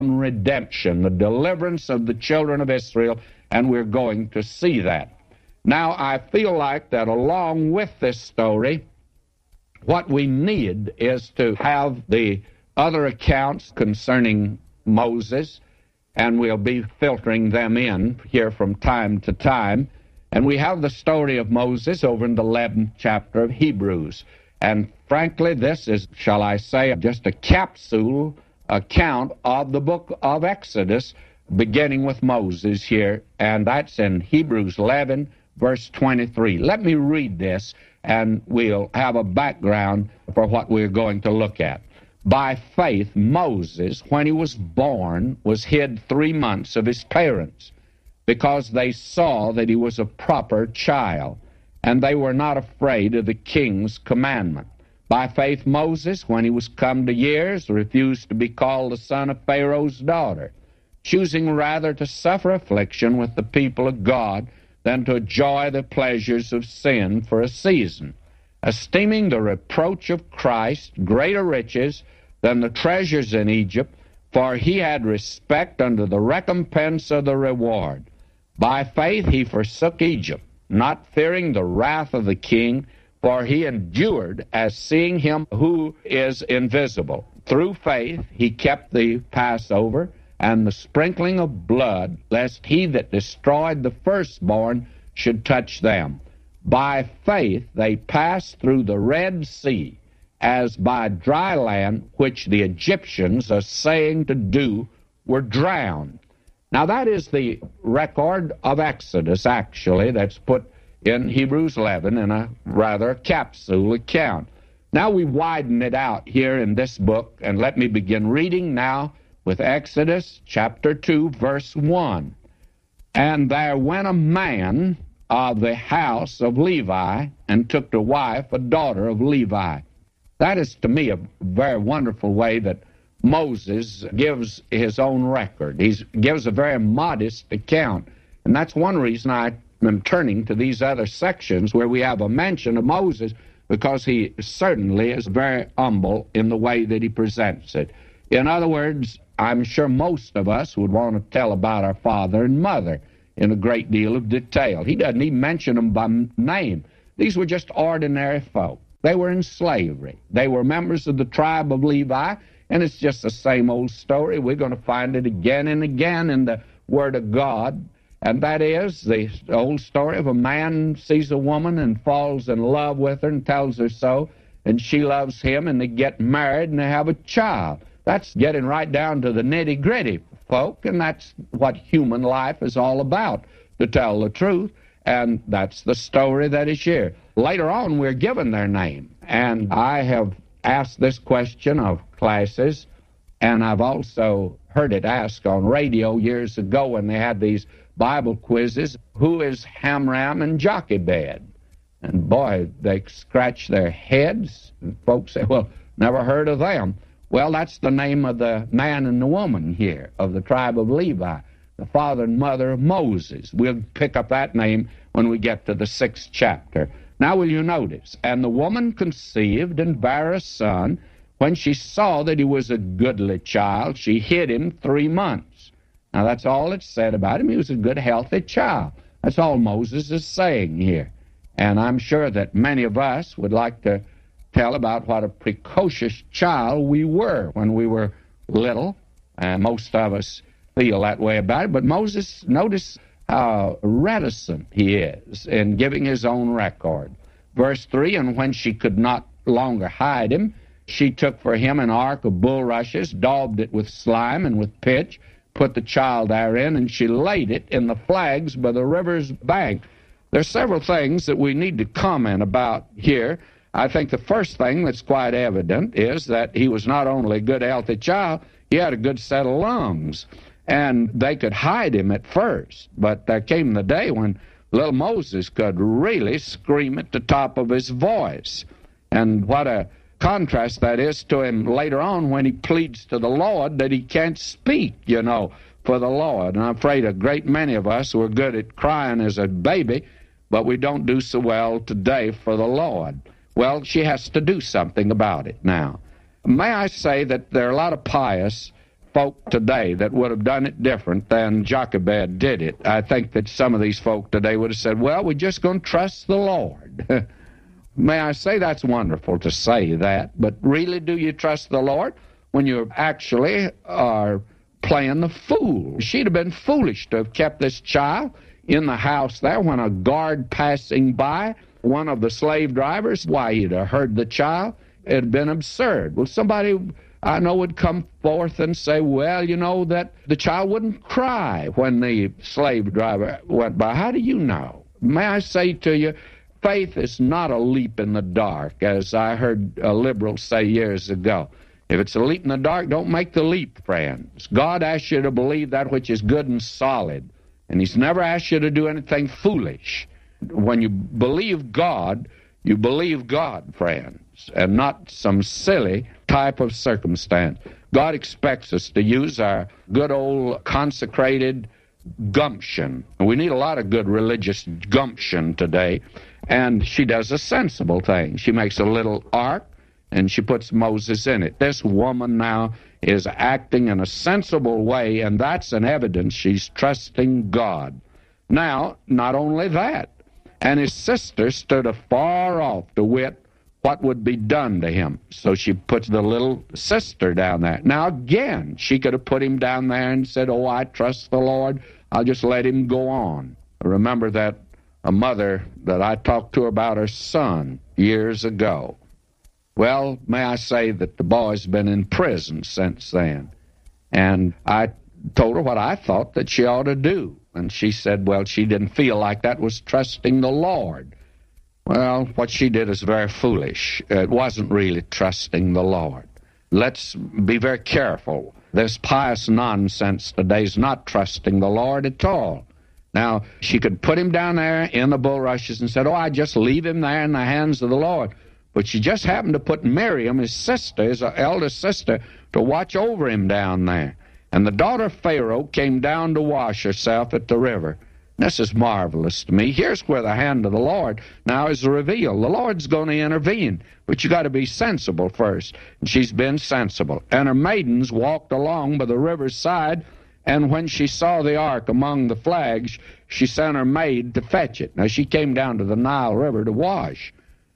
redemption, the deliverance of the children of Israel, and we're going to see that. Now, I feel like that along with this story, what we need is to have the other accounts concerning Moses, and we'll be filtering them in here from time to time. And we have the story of Moses over in the 11th chapter of Hebrews. And frankly, this is, shall I say, just a capsule account of the book of Exodus, beginning with Moses here, and that's in Hebrews 11, verse 23. Let me read this, and we'll have a background for what we're going to look at. By faith, Moses, when he was born, was hid 3 months of his parents, because they saw that he was a proper child, and they were not afraid of the king's commandment. By faith, Moses, when he was come to years, refused to be called the son of Pharaoh's daughter, choosing rather to suffer affliction with the people of God than to enjoy the pleasures of sin for a season, esteeming the reproach of Christ greater riches than the treasures in Egypt, for he had respect unto the recompense of the reward. By faith he forsook Egypt, not fearing the wrath of the king, for he endured as seeing him who is invisible. Through faith he kept the Passover and the sprinkling of blood, lest he that destroyed the firstborn should touch them. By faith they passed through the Red Sea, as by dry land, which the Egyptians, assaying to do, were drowned. Now that is the record of Exodus, actually, that's put in Hebrews 11 in a rather capsule account. Now we widen it out here in this book, and let me begin reading now with Exodus chapter 2, verse 1. And there went a man of the house of Levi, and took to wife a daughter of Levi. That is, to me, a very wonderful way that Moses gives his own record. He gives a very modest account, and that's one reason I am turning to these other sections where we have a mention of Moses, because he certainly is very humble in the way that he presents it. In other words, I'm sure most of us would want to tell about our father and mother in a great deal of detail. He doesn't even mention them by name. These were just ordinary folk. They were in slavery. They were members of the tribe of Levi, and it's just the same old story. We're going to find it again and again in the Word of God, and that is the old story of a man sees a woman and falls in love with her and tells her so, and she loves him, and they get married and they have a child. That's getting right down to the nitty-gritty, folk, and that's what human life is all about, to tell the truth, and that's the story that is here. Later on, we're given their name, and I have asked this question of classes, and I've also heard it asked on radio years ago when they had these Bible quizzes, who is Hamram and Jochebed? And boy, they scratch their heads, and folks say, well, never heard of them. Well, that's the name of the man and the woman here of the tribe of Levi, the father and mother of Moses. We'll pick up that name when we get to the 6th chapter. Now will you notice, and the woman conceived and bare a son. When she saw that he was a goodly child, she hid him 3 months. Now that's all it said about him. He was a good, healthy child. That's all Moses is saying here. And I'm sure that many of us would like to tell about what a precocious child we were when we were little, and most of us feel that way about it. But Moses, notice how reticent he is in giving his own record. Verse 3, and when she could not longer hide him, she took for him an ark of bulrushes, daubed it with slime and with pitch, put the child therein, and she laid it in the flags by the river's bank. There are several things that we need to comment about here. I think the first thing that's quite evident is that he was not only a good, healthy child, he had a good set of lungs. And they could hide him at first, but there came the day when little Moses could really scream at the top of his voice. And what a contrast that is to him later on when he pleads to the Lord that he can't speak, for the Lord. And I'm afraid a great many of us were good at crying as a baby, but we don't do so well today for the Lord. Well, she has to do something about it now. May I say that there are a lot of pious folk today that would have done it different than Jochebed did it. I think that some of these folk today would have said, well, we're just going to trust the Lord. May I say, that's wonderful to say that, but really, do you trust the Lord when you actually are playing the fool? She'd have been foolish to have kept this child in the house there when a guard passing by, one of the slave drivers, why, he'd have heard the child. It had been absurd. Well, somebody I know would come forth and say, well, you know, that the child wouldn't cry when the slave driver went by. How do you know? May I say to you, faith is not a leap in the dark, as I heard a liberal say years ago. If it's a leap in the dark, don't make the leap, friends. God asks you to believe that which is good and solid, and He's never asked you to do anything foolish. When you believe God, friends, and not some silly type of circumstance. God expects us to use our good old consecrated gumption. We need a lot of good religious gumption today, and she does a sensible thing. She makes a little ark, and she puts Moses in it. This woman now is acting in a sensible way, and that's an evidence she's trusting God. Now, not only that, and his sister stood afar off to wit what would be done to him. So she puts the little sister down there. Now, again, she could have put him down there and said, oh, I trust the Lord. I'll just let him go on. I remember that a mother that I talked to about her son years ago. Well, may I say that the boy's been in prison since then. And I told her what I thought that she ought to do. And she said, well, she didn't feel like that was trusting the Lord. Well, what she did is very foolish. It wasn't really trusting the Lord. Let's be very careful. This pious nonsense today is not trusting the Lord at all. Now, she could put him down there in the bulrushes and said, oh, I just leave him there in the hands of the Lord. But she just happened to put Miriam, his sister, his eldest sister, to watch over him down there. And the daughter of Pharaoh came down to wash herself at the river. This is marvelous to me. Here's where the hand of the Lord now is revealed. The Lord's going to intervene, but you got to be sensible first. And she's been sensible. And her maidens walked along by the river's side, and when she saw the ark among the flags, she sent her maid to fetch it. Now, she came down to the Nile River to wash.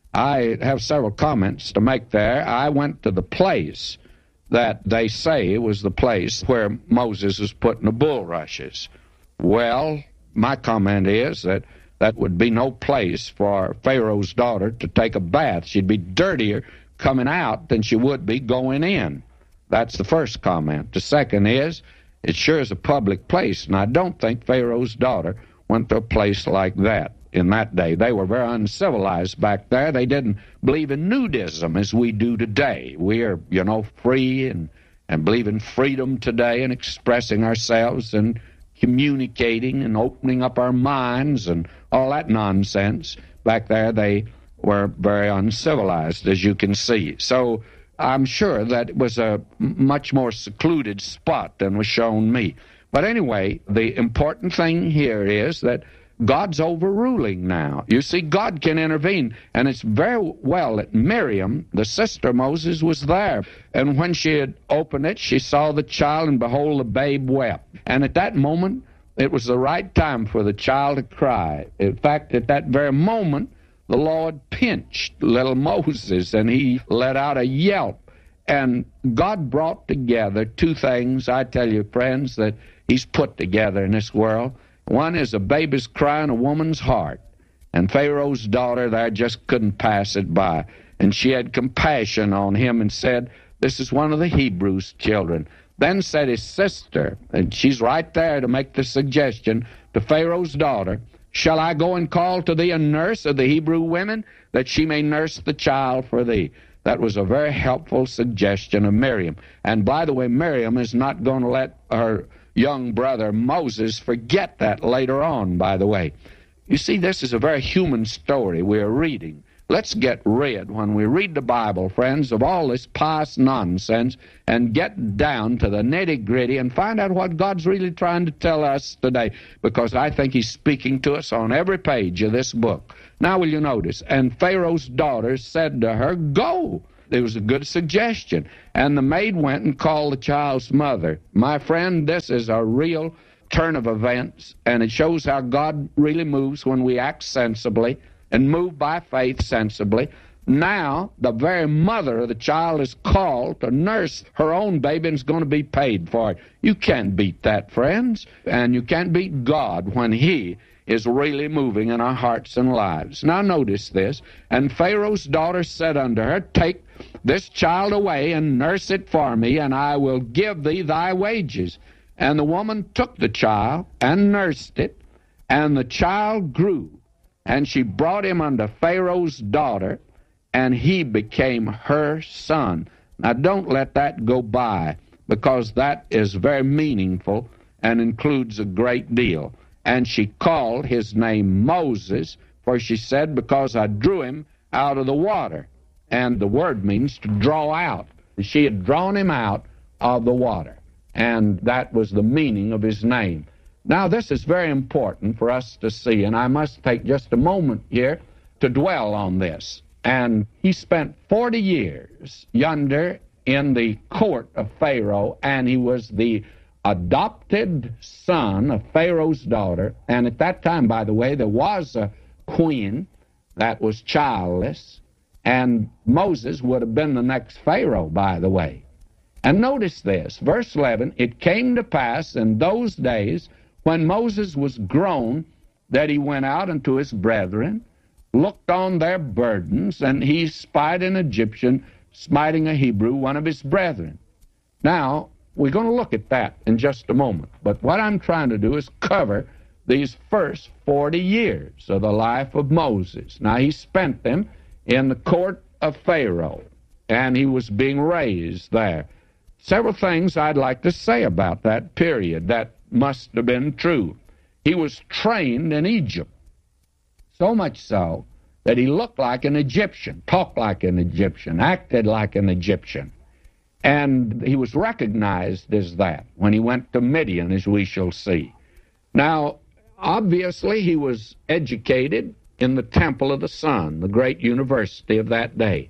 I have several comments to make there. I went to the place that they say was the place where Moses was put in the bulrushes. Well, my comment is that that would be no place for Pharaoh's daughter to take a bath. She'd be dirtier coming out than she would be going in. That's the first comment. The second is, it sure is a public place, and I don't think Pharaoh's daughter went to a place like that in that day. They were very uncivilized back there. They didn't believe in nudism as we do today. We are, free and believe in freedom today and expressing ourselves and communicating and opening up our minds and all that nonsense. Back there, they were very uncivilized, as you can see. So I'm sure that it was a much more secluded spot than was shown me. But anyway, the important thing here is that God's overruling now. You see, God can intervene, and it's very well that Miriam, the sister of Moses, was there. And when she had opened it, she saw the child, and behold, the babe wept. And at that moment, it was the right time for the child to cry. In fact, at that very moment, the Lord pinched little Moses, and he let out a yelp. And God brought together two things, I tell you, friends, that He's put together in this world. One is a baby's cry in a woman's heart. And Pharaoh's daughter there just couldn't pass it by. And she had compassion on him and said, this is one of the Hebrews' children. Then said his sister, and she's right there to make the suggestion to Pharaoh's daughter, shall I go and call to thee a nurse of the Hebrew women, that she may nurse the child for thee? That was a very helpful suggestion of Miriam. And by the way, Miriam is not going to let her young brother Moses forget that later on, by the way. You see, this is a very human story we're reading. Let's get rid, when we read the Bible, friends, of all this pious nonsense and get down to the nitty-gritty and find out what God's really trying to tell us today, because I think He's speaking to us on every page of this book. Now, will you notice? And Pharaoh's daughter said to her, go. it was a good suggestion. And the maid went and called the child's mother. My friend, this is a real turn of events, and it shows how God really moves when we act sensibly and move by faith sensibly. Now, the very mother of the child is called to nurse her own baby and is going to be paid for it. You can't beat that, friends, and you can't beat God when He is really moving in our hearts and lives. Now notice this. And Pharaoh's daughter said unto her, Take this child away and nurse it for me, and I will give thee thy wages. And the woman took the child and nursed it, and the child grew. And she brought him unto Pharaoh's daughter, and he became her son. Now don't let that go by, because that is very meaningful and includes a great deal. And she called his name Moses, for she said, Because I drew him out of the water. And the word means to draw out. She had drawn him out of the water. And that was the meaning of his name. Now, this is very important for us to see, and I must take just a moment here to dwell on this. And he spent 40 years yonder in the court of Pharaoh, and he was the adopted son of Pharaoh's daughter. And at that time, by the way, there was a queen that was childless, and Moses would have been the next Pharaoh, by the way. And notice this, verse 11, It came to pass in those days when Moses was grown that he went out unto his brethren, looked on their burdens, and he spied an Egyptian smiting a Hebrew, one of his brethren. Now, we're going to look at that in just a moment. But what I'm trying to do is cover these first 40 years of the life of Moses. Now, he spent them in the court of Pharaoh, and he was being raised there. Several things I'd like to say about that period that must have been true. He was trained in Egypt, so much so that he looked like an Egyptian, talked like an Egyptian, acted like an Egyptian. And he was recognized as that when he went to Midian, as we shall see. Now, obviously, he was educated in the Temple of the Sun, the great university of that day.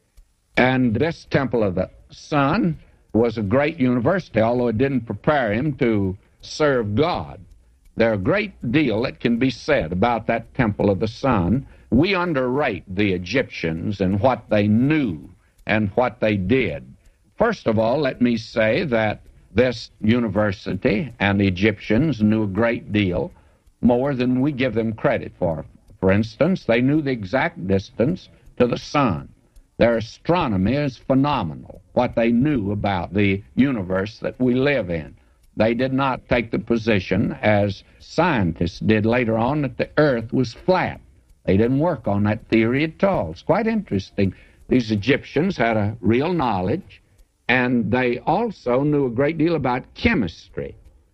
And this Temple of the Sun was a great university, although it didn't prepare him to serve God. There's a great deal that can be said about that Temple of the Sun. We underrate the Egyptians and what they knew and what they did. First of all, let me say that this university and the Egyptians knew a great deal, more than we give them credit for. For instance, they knew the exact distance to the sun. Their astronomy is phenomenal, what they knew about the universe that we live in. They did not take the position, as scientists did later on, that the earth was flat. They didn't work on that theory at all. It's quite interesting. These Egyptians had a real knowledge, and they also knew a great deal about chemistry.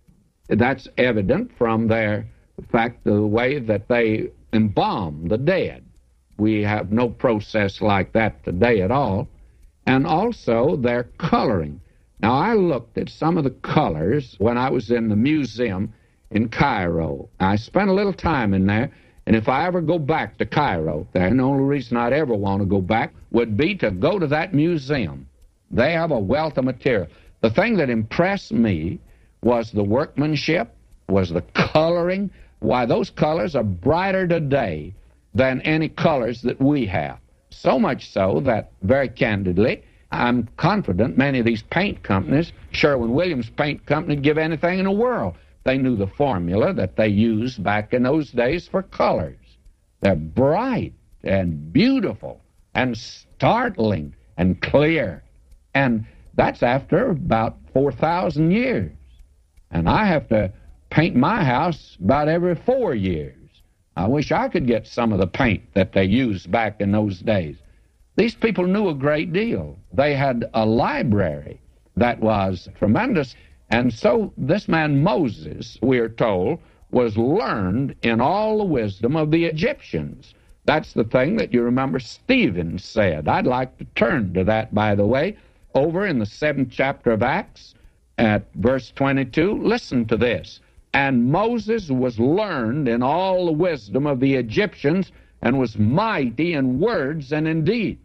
That's evident from their fact, the way that they embalm the dead. We have no process like that today at all. And also their coloring. Now, I looked at some of the colors when I was in the museum in Cairo. I spent a little time in there, and if I ever go back to Cairo, the only reason I'd ever want to go back would be to go to that museum. They have a wealth of material. The thing that impressed me was the workmanship, was the coloring. Why, those colors are brighter today than any colors that we have. So much so that, very candidly, I'm confident many of these paint companies, Sherwin-Williams Paint Company, would give anything in the world. They knew the formula that they used back in those days for colors. They're bright and beautiful and startling and clear. And that's after about 4,000 years. And I have to paint my house about every 4 years. I wish I could get some of the paint that they used back in those days. These people knew a great deal. They had a library that was tremendous. And so this man Moses, we are told, was learned in all the wisdom of the Egyptians. That's the thing that you remember Stephen said. I'd like to turn to that, by the way, over in the 7th chapter of Acts at verse 22. Listen to this. And Moses was learned in all the wisdom of the Egyptians, and was mighty in words and in deeds.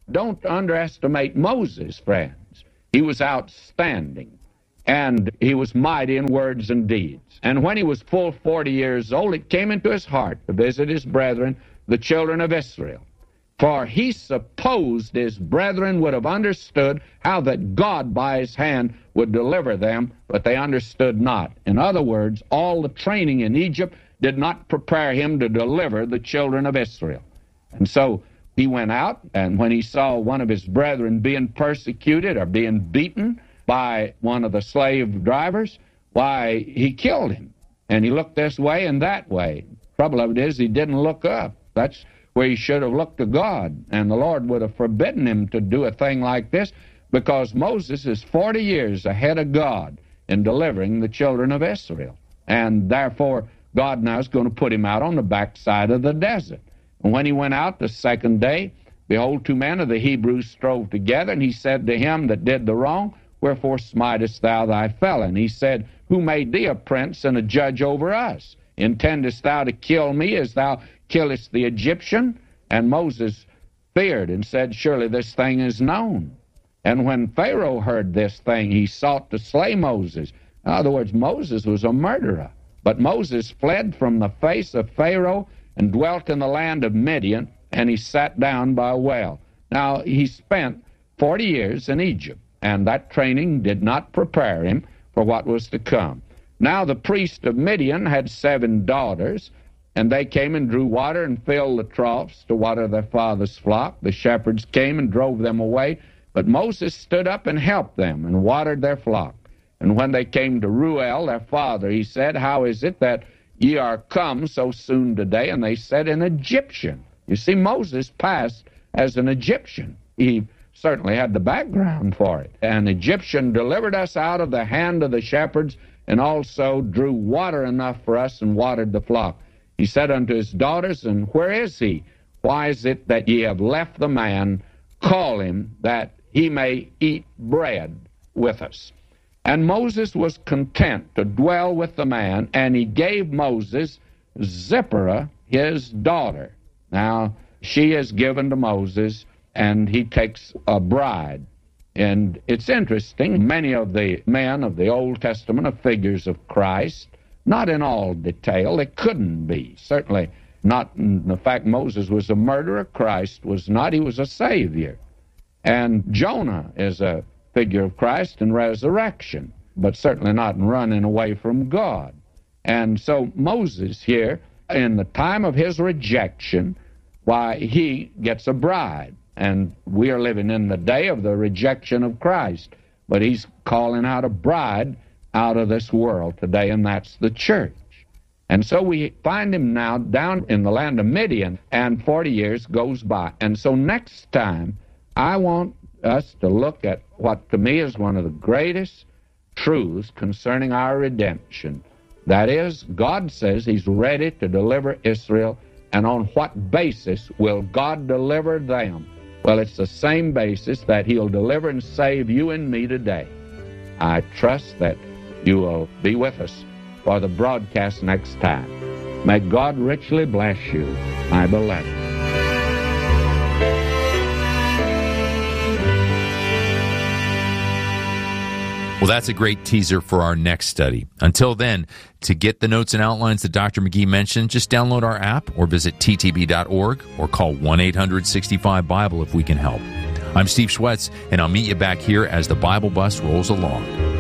don't underestimate Moses, friends. He was outstanding, and he was mighty in words and deeds. And when he was full 40 years old, it came into his heart to visit his brethren, the children of Israel. For he supposed his brethren would have understood how that God by his hand would deliver them, but they understood not. In other words, all the training in Egypt did not prepare him to deliver the children of Israel. And so he went out, and when he saw one of his brethren being persecuted or being beaten by one of the slave drivers, why, he killed him. And he looked this way and that way. Trouble of it is, he didn't look up. That's where he should have looked to God, and the Lord would have forbidden him to do a thing like this, because Moses is 40 years ahead of God in delivering the children of Israel. And therefore, God now is going to put him out on the backside of the desert. And when he went out the second day, behold, 2 men of the Hebrews strove together, and he said to him that did the wrong, Wherefore smitest thou thy fellow? And he said, Who made thee a prince and a judge over us? Intendest thou to kill me as thou killest the Egyptian? And Moses feared and said, Surely this thing is known. And when Pharaoh heard this thing, he sought to slay Moses. In other words, Moses was a murderer. But Moses fled from the face of Pharaoh and dwelt in the land of Midian, and he sat down by a well. Now, he spent 40 years in Egypt, and that training did not prepare him for what was to come. Now the priest of Midian had 7 daughters, and they came and drew water and filled the troughs to water their father's flock. The shepherds came and drove them away, but Moses stood up and helped them and watered their flock. And when they came to Reuel, their father, he said, How is it that ye are come so soon today? And they said, An Egyptian. You see, Moses passed as an Egyptian. He certainly had the background for it. An Egyptian delivered us out of the hand of the shepherds, and also drew water enough for us and watered the flock. He said unto his daughters, And where is he? Why is it that ye have left the man? Call him, that he may eat bread with us. And Moses was content to dwell with the man, and he gave Moses Zipporah, his daughter. Now, she is given to Moses, and he takes a bride. And it's interesting, many of the men of the Old Testament are figures of Christ, not in all detail. They couldn't be. Certainly not in the fact Moses was a murderer. Christ was not. He was a Savior. And Jonah is a figure of Christ in resurrection, but certainly not in running away from God. And so Moses here, in the time of his rejection, why, he gets a bride. And we are living in the day of the rejection of Christ. But he's calling out a bride out of this world today, and that's the church. And so we find him now down in the land of Midian, and 40 years goes by. And so next time, I want us to look at what to me is one of the greatest truths concerning our redemption. That is, God says he's ready to deliver Israel, and on what basis will God deliver them? Well, it's the same basis that he'll deliver and save you and me today. I trust that you will be with us for the broadcast next time. May God richly bless you, my beloved. Well, that's a great teaser for our next study. Until then, to get the notes and outlines that Dr. McGee mentioned, just download our app or visit ttb.org or call 1-800-65-BIBLE if we can help. I'm Steve Schwetz, and I'll meet you back here as the Bible bus rolls along.